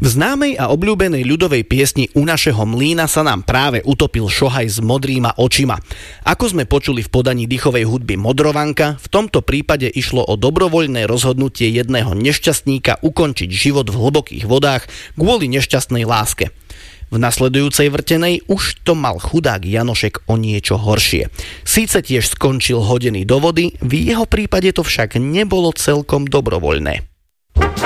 V známej a obľúbenej ľudovej piesni U našeho mlýna sa nám práve utopil šohaj s modrýma očima. Ako sme počuli v podaní dýchovej hudby Modrovanka, v tomto prípade išlo o dobrovoľné rozhodnutie jedného nešťastníka ukončiť život v hlbokých vodách kvôli nešťastnej láske. V nasledujúcej vrtenej už to mal chudák Janošek o niečo horšie. Síce tiež skončil hodený do vody, v jeho prípade to však nebolo celkom dobrovoľné.